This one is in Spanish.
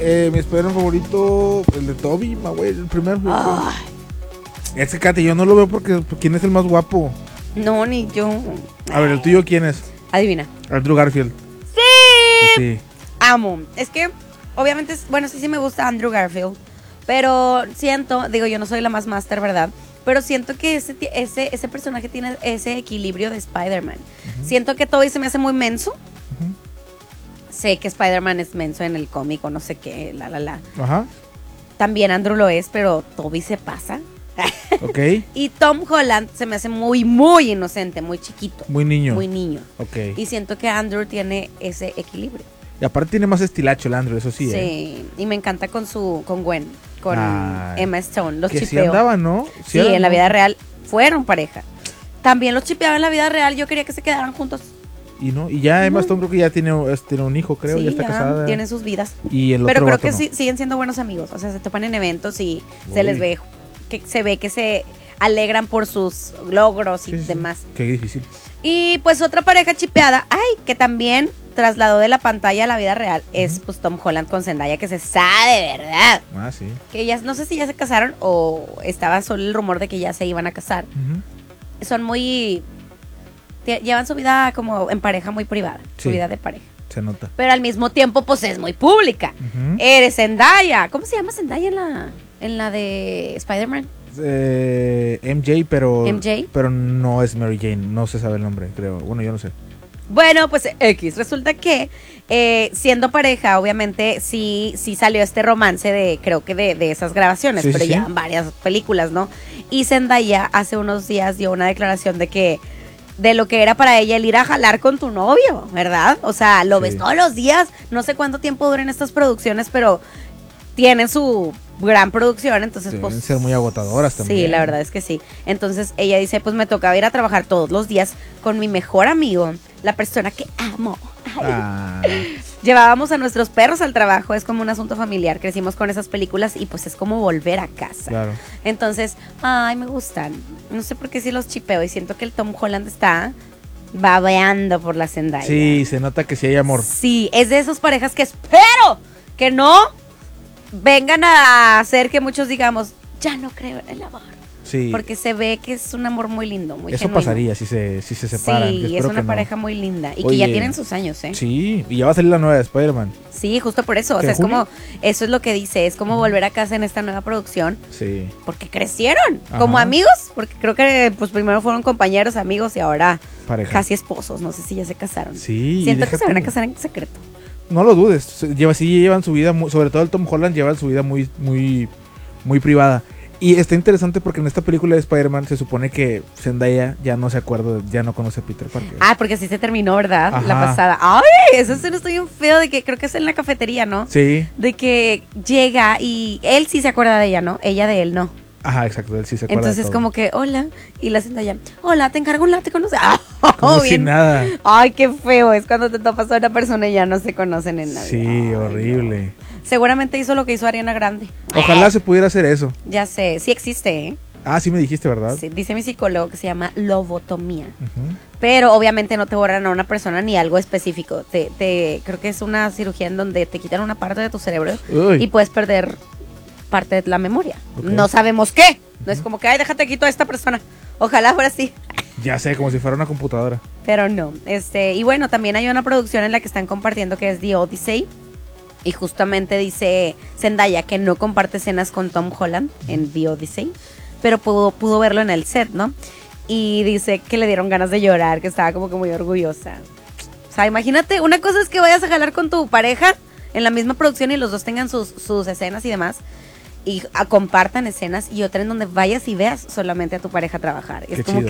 Mi Spider-Man favorito, el de Tobey Maguire, el primero. Ese Katy, yo no lo veo porque ¿quién es el más guapo? No, ni yo. A ver, ¿el tuyo quién es? Adivina. Andrew Garfield. Sí. Amo. Es que, obviamente, bueno, sí me gusta Andrew Garfield. Pero siento, digo, yo no soy la más máster, ¿verdad? Pero siento que ese personaje tiene ese equilibrio de Spider-Man. Siento que Tobey se me hace muy menso. Sé que Spider-Man es menso en el cómic o no sé qué, Ajá. También Andrew lo es, pero Tobey se pasa. Ok. Y Tom Holland se me hace muy, muy inocente, muy chiquito. Muy niño. Muy niño. Ok. Y siento que Andrew tiene ese equilibrio. Y aparte tiene más estilacho el Andrew, eso sí. Sí, y me encanta con Gwen, con Emma Stone. Los que chipeo. sí andaban, ¿no? Sí, en la vida real fueron pareja. También los chipeaba en la vida real, yo quería que se quedaran juntos. Y ya Emma Stone creo que ya tiene un hijo, creo, Sí, ya está casada. Tienen sus vidas. Y el Pero otro creo vato que no. sí, siguen siendo buenos amigos. O sea, se topan en eventos y se les ve que se alegran por sus logros y demás. Qué difícil. Y pues otra pareja chipeada, que también trasladó de la pantalla a la vida real, es pues Tom Holland con Zendaya, que se sabe de verdad. Ah, sí. Que ellas, no sé si ya se casaron o estaba solo el rumor de que ya se iban a casar. Son muy... llevan su vida como en pareja muy privada, su vida de pareja. Se nota. Pero al mismo tiempo, pues es muy pública. Eres Zendaya. ¿Cómo se llama Zendaya en la de Spider-Man? MJ, pero MJ. pero no es Mary Jane, no se sabe el nombre, creo. Bueno, yo no sé. Bueno, pues X. Resulta que siendo pareja, obviamente sí salió este romance creo que de esas grabaciones, pero ya en varias películas, ¿no? Y Zendaya hace unos días dio una declaración de lo que era para ella el ir a jalar con tu novio, ¿verdad? O sea, lo ves todos los días. No sé cuánto tiempo duran estas producciones, pero tienen su gran producción, entonces deben pues ser muy agotadoras también. Sí, la verdad es que sí. Entonces ella dice, pues me tocaba ir a trabajar todos los días con mi mejor amigo, la persona que amo. Llevábamos a nuestros perros al trabajo, es como un asunto familiar, crecimos con esas películas y pues es como volver a casa. Claro. Entonces, me gustan. No sé por qué sí los chipeo y siento que el Tom Holland está babeando por la Zendaya. Sí, se nota que sí hay amor. Sí, es de esas parejas que espero que no vengan a hacer que muchos digamos, ya no creo en el amor. Sí. Porque se ve que es un amor muy lindo, muy Eso genuino. pasaría si se separan. Sí, es una pareja muy linda. Y que ya tienen sus años, ¿eh? Sí, y ya va a salir la nueva de Spider-Man. Sí, justo por eso. O sea, es como, eso es lo que dice, es como volver a casa en esta nueva producción. Sí. Porque crecieron como amigos, porque creo que pues primero fueron compañeros, amigos y ahora casi esposos. No sé si ya se casaron. Sí. Siento que se van a casar en secreto. No lo dudes, llevan su vida, sobre todo el Tom Holland lleva su vida muy, muy, muy privada. Y está interesante porque en esta película de Spider-Man se supone que Zendaya ya no se acuerda, ya no conoce a Peter Parker. Porque así se terminó, ¿verdad? Ajá. La pasada. Ay, eso se nos estoy bien feo de que creo que es en la cafetería, ¿no? Sí. De que llega y él sí se acuerda de ella, ¿no? Ella de él, no. Ajá, exacto, él sí se acuerda. Entonces como que, hola, y la Zendaya, hola, te encargo un latte con como si nada. Ay, qué feo es cuando te topas a una persona y ya no se conocen en nada. Sí, horrible. No. Seguramente hizo lo que hizo Ariana Grande. Ojalá se pudiera hacer eso. Ya sé, sí existe, ¿eh? Sí me dijiste, ¿verdad? Sí, dice mi psicólogo que se llama lobotomía. Pero obviamente no te borran a una persona ni algo específico. Creo que es una cirugía en donde te quitan una parte de tu cerebro y puedes perder parte de la memoria. No sabemos qué. No es como que, déjate quito a esta persona. Ojalá fuera así. Ya sé, como si fuera una computadora. Pero no. Y bueno, también hay una producción en la que están compartiendo que es The Odyssey. Y justamente dice Zendaya que no comparte escenas con Tom Holland en The Odyssey, pero pudo verlo en el set, ¿no? Y dice que le dieron ganas de llorar, que estaba como que muy orgullosa. O sea, imagínate, una cosa es que vayas a jalar con tu pareja en la misma producción y los dos tengan sus escenas y demás, y compartan escenas, y otra en donde vayas y veas solamente a tu pareja trabajar. Es como